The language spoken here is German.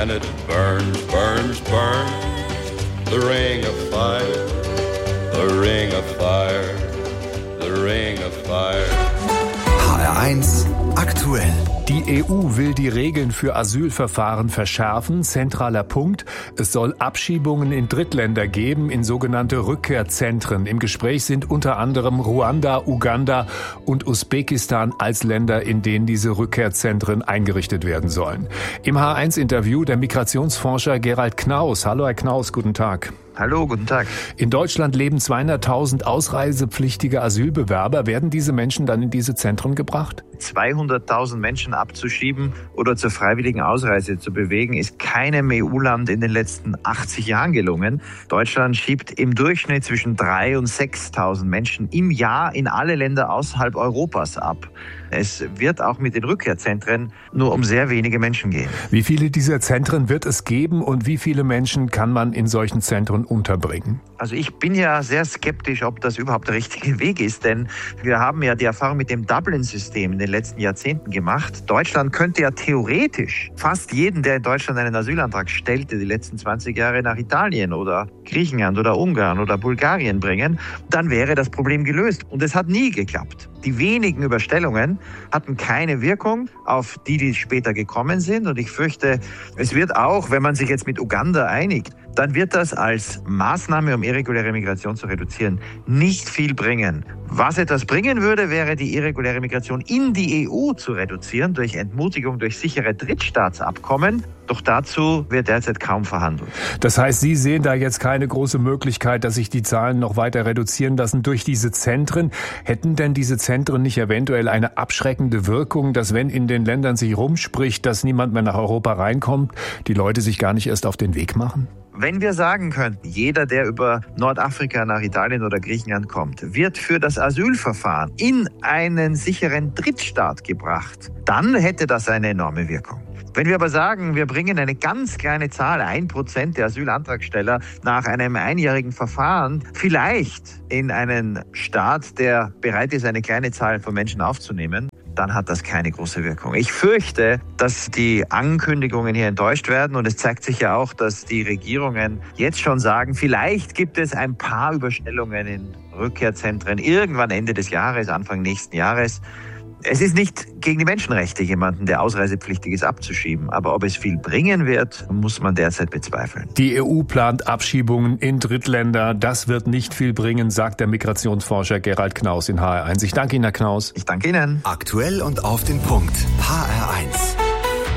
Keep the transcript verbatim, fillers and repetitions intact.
and it burns, burns, burns. The ring of fire, the ring of fire, the ring of fire. H R eins aktuell. Die E U will die Regeln für Asylverfahren verschärfen. Zentraler Punkt: Es soll Abschiebungen in Drittländer geben, in sogenannte Rückkehrzentren. Im Gespräch sind unter anderem Ruanda, Uganda und Usbekistan als Länder, in denen diese Rückkehrzentren eingerichtet werden sollen. Im H eins Interview der Migrationsforscher Gerald Knaus. Hallo Herr Knaus, guten Tag. Hallo, guten Tag. In Deutschland leben zweihunderttausend ausreisepflichtige Asylbewerber. Werden diese Menschen dann in diese Zentren gebracht? zweihunderttausend Menschen abzuschieben oder zur freiwilligen Ausreise zu bewegen, ist keinem E U-Land in den letzten achtzig Jahren gelungen. Deutschland schiebt im Durchschnitt zwischen dreitausend und sechstausend Menschen im Jahr in alle Länder außerhalb Europas ab. Es wird auch mit den Rückkehrzentren nur um sehr wenige Menschen gehen. Wie viele dieser Zentren wird es geben und wie viele Menschen kann man in solchen Zentren unterbringen? Also ich bin ja sehr skeptisch, ob das überhaupt der richtige Weg ist, denn wir haben ja die Erfahrung mit dem Dublin-System in den letzten Jahrzehnten gemacht. Deutschland könnte ja theoretisch fast jeden, der in Deutschland einen Asylantrag stellte, die letzten zwanzig Jahre nach Italien oder Griechenland oder Ungarn oder Bulgarien bringen. Dann wäre das Problem gelöst. Und es hat nie geklappt. Die wenigen Überstellungen hatten keine Wirkung auf die, die später gekommen sind. Und ich fürchte, es wird auch, wenn man sich jetzt mit Uganda einigt, dann wird das als Maßnahme, um irreguläre Migration zu reduzieren, nicht viel bringen. Was etwas bringen würde, wäre die irreguläre Migration in die E U zu reduzieren durch Entmutigung durch sichere Drittstaatsabkommen. Doch dazu wird derzeit kaum verhandelt. Das heißt, Sie sehen da jetzt keine große Möglichkeit, dass sich die Zahlen noch weiter reduzieren lassen durch diese Zentren. Hätten denn diese Zentren nicht eventuell eine abschreckende Wirkung, dass wenn in den Ländern sich rumspricht, dass niemand mehr nach Europa reinkommt, die Leute sich gar nicht erst auf den Weg machen? Wenn wir sagen könnten, jeder, der über Nordafrika nach Italien oder Griechenland kommt, wird für das Asylverfahren in einen sicheren Drittstaat gebracht, dann hätte das eine enorme Wirkung. Wenn wir aber sagen, wir bringen eine ganz kleine Zahl, ein Prozent der Asylantragsteller nach einem einjährigen Verfahren vielleicht in einen Staat, der bereit ist, eine kleine Zahl von Menschen aufzunehmen, dann hat das keine große Wirkung. Ich fürchte, dass die Ankündigungen hier enttäuscht werden und es zeigt sich ja auch, dass die Regierungen jetzt schon sagen, vielleicht gibt es ein paar Überstellungen in Rückkehrzentren irgendwann Ende des Jahres, Anfang nächsten Jahres. Es ist nicht gegen die Menschenrechte, jemanden, der ausreisepflichtig ist, abzuschieben. Aber ob es viel bringen wird, muss man derzeit bezweifeln. Die E U plant Abschiebungen in Drittländer. Das wird nicht viel bringen, sagt der Migrationsforscher Gerald Knaus in H R eins. Ich danke Ihnen, Herr Knaus. Ich danke Ihnen. Aktuell und auf den Punkt. H R eins.